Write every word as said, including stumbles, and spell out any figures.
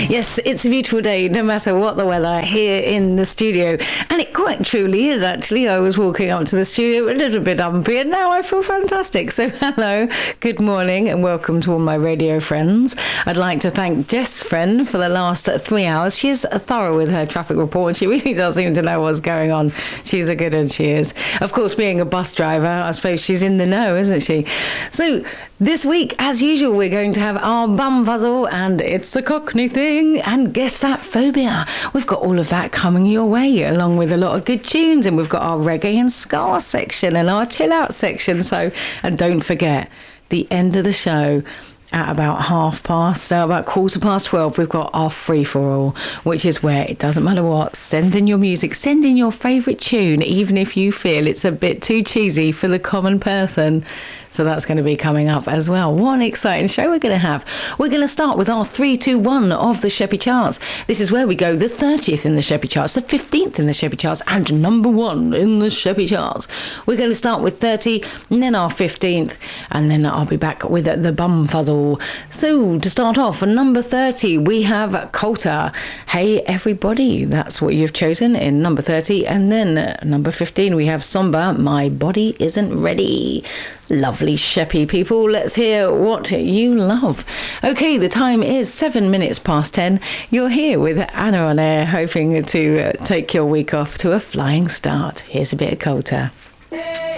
Yes, it's a beautiful day, no matter what the weather, here in the studio. And it quite truly is, actually. I was walking up to the studio a little bit umpy, and now I feel fantastic. So hello, good morning, and welcome to all my radio friends. I'd like to thank Jess Friend for the last three hours. She's thorough with her traffic report, and she really does seem to know what's going on. She's a good one, she is. Of course, being a bus driver, I suppose she's in the know, isn't she? So this week, as usual, we're going to have our bum puzzle, and it's a Cockney thing, and guess that phobia. We've got all of that coming your way, along with a lot of good tunes, and we've got our reggae and ska section and our chill out section. So, and don't forget, the end of the show, at about half past, uh, about quarter past twelve, we've got our free-for-all, which is where it doesn't matter what, send in your music, send in your favourite tune, even if you feel it's a bit too cheesy for the common person. So that's going to be coming up as well. What an exciting show we're going to have. We're going to start with our three two one of the Sheppy Charts. This is where we go the thirtieth in the Sheppy Charts, the fifteenth in the Sheppy Charts, and number one in the Sheppy Charts. We're going to start with thirty, and then our fifteenth, and then I'll be back with the bum puzzle. So to start off, at number thirty, we have Coulter. Hey Everybody, that's what you've chosen in number thirty. And then uh, number fifteen, we have Somber, My Body Isn't Ready. Lovely Sheppy people, let's hear what you love. Okay, the time is seven minutes past ten. You're here with Anna on air, hoping to uh, take your week off to a flying start. Here's a bit of Coulter. Hey